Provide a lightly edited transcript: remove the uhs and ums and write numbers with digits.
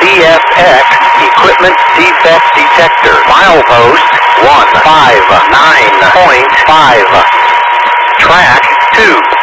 TFX Equipment Defect Detector. Milepost 159.5. Track 2.